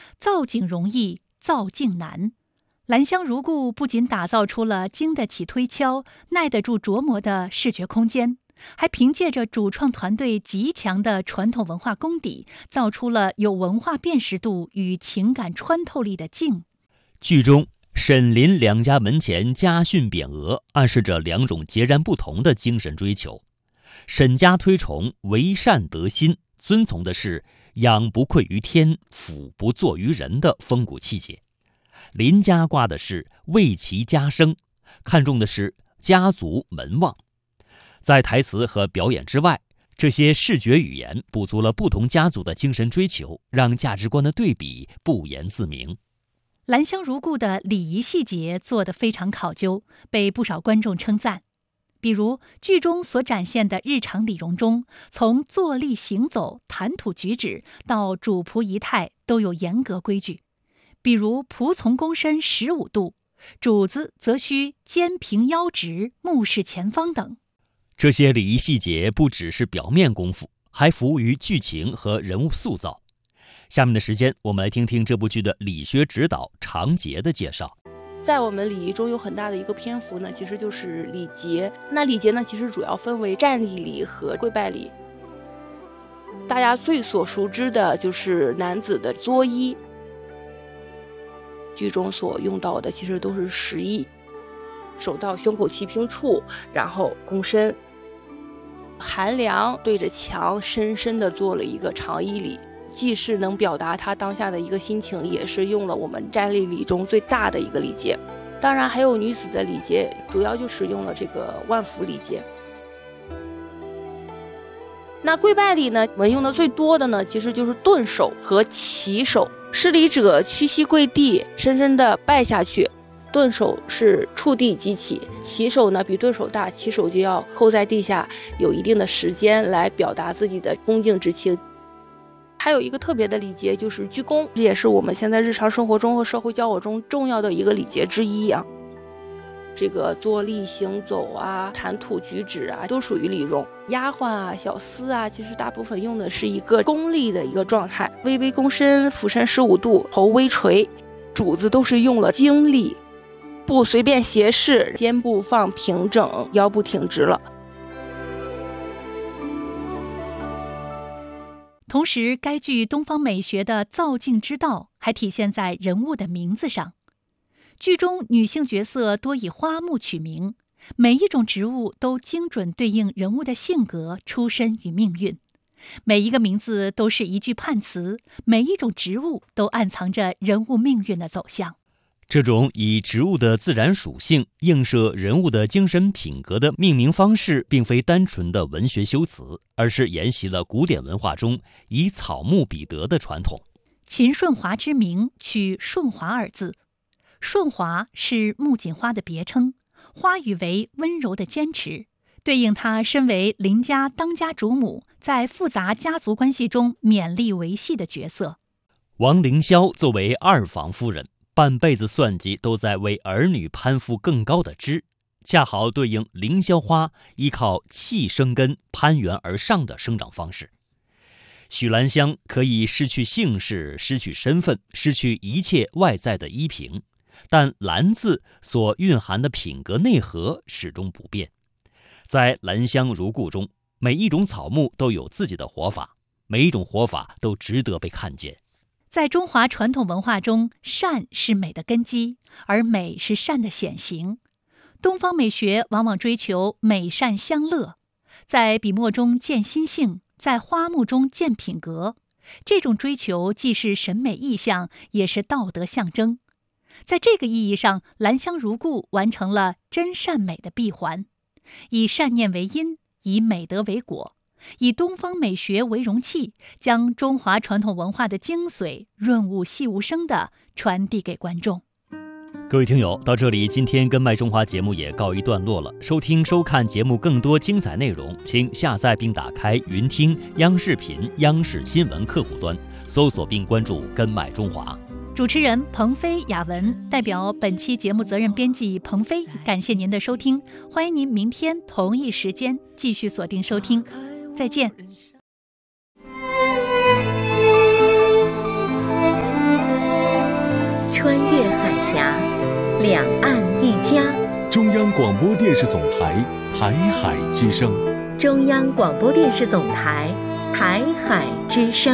造景容易，造境难。兰香如故不仅打造出了经得起推敲、耐得住琢磨的视觉空间，还凭借着主创团队极强的传统文化功底，造出了有文化辨识度与情感穿透力的境。 剧中沈林两家门前家训匾额，暗示着两种截然不同的精神追求。沈家推崇为善得心，遵从的是养不愧于天，俯不作于人的风骨气节。林家挂的是为其家生，看重的是家族门望。在台词和表演之外，这些视觉语言补足了不同家族的精神追求，让价值观的对比不言自明。 兰香如故的礼仪细节做得非常考究，被不少观众称赞。比如剧中所展现的日常礼容中，从坐立行走、谈吐举止到主仆仪态都有严格规矩。比如仆从躬身15度，主子则需肩平腰直、目视前方等。 这些礼仪细节不只是表面功夫，还服务于剧情和人物塑造。下面的时间，我们来听听这部剧的理学指导常杰的介绍。 在我们礼仪中有很大的一个篇幅呢，其实就是礼节。那礼节呢，其实主要分为站立礼和跪拜礼。大家最所熟知的就是男子的作揖，剧中所用到的其实都是实义，手到胸口齐平处，然后躬身。韩良对着墙深深地做了一个长揖礼，既是能表达他当下的一个心情，也是用了我们站立礼中最大的一个礼节。当然还有女子的礼节，主要就使用了这个万福礼节。那跪拜礼呢，我们用的最多的呢，其实就是顿首和起手。施礼者屈膝跪地，深深地拜下去。顿首是触地即起，起手呢比顿首大，起手就要扣在地下，有一定的时间来表达自己的恭敬之情。还有一个特别的礼节就是鞠躬，这也是我们现在日常生活中和社会交往中重要的一个礼节之一啊。这个坐立行走啊、谈吐举止啊，都属于礼容。丫鬟啊、小厮啊，其实大部分用的是一个恭立的一个状态，微微躬身，俯身15度，头微垂。主子都是用了经立，不随便斜视，肩部放平整，腰部挺直了。 同时，该剧东方美学的造境之道还体现在人物的名字上。剧中女性角色多以花木取名，每一种植物都精准对应人物的性格、出身与命运。每一个名字都是一句判词，每一种植物都暗藏着人物命运的走向。 这种以植物的自然属性映射人物的精神品格的命名方式，并非单纯的文学修辞，而是沿袭了古典文化中以草木比德的传统。 秦顺华之名取顺华二字，顺华是木槿花的别称，花语为温柔的坚持，对应她身为林家当家主母，在复杂家族关系中勉力维系的角色。 王凌霄作为二房夫人，半辈子算计都在为儿女攀附更高的枝，恰好对应凌霄花依靠气生根攀援而上的生长方式。许兰香可以失去姓氏，失去身份，失去一切外在的依凭，但兰字所蕴含的品格内核始终不变。在兰香如故中，每一种草木都有自己的活法，每一种活法都值得被看见。 在中华传统文化中，善是美的根基，而美是善的显形。东方美学往往追求美善相乐，在笔墨中见心性，在花木中见品格。这种追求既是审美意象，也是道德象征。在这个意义上，兰香如故完成了真善美的闭环，以善念为因，以美德为果，以东方美学为容器，将中华传统文化的精髓润物细无声地传递给观众。 各位听友，到这里今天跟麦中华节目也告一段落了。收听收看节目更多精彩内容，请下载并打开云听央视频央视新闻客户端，搜索并关注跟麦中华。 主持人鹏飞、雅文，代表本期节目责任编辑鹏飞，感谢您的收听，欢迎您明天同一时间继续锁定收听，再见。 海峡，两岸一家。 中央广播电视总台台海之声。 中央广播电视总台台海之声。